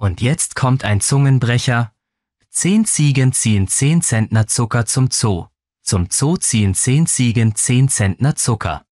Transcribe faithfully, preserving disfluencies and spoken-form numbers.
Und jetzt kommt ein Zungenbrecher. Zehn Ziegen ziehen zehn Zentner Zucker zum Zoo. Zum Zoo ziehen zehn Ziegen zehn Zentner Zucker.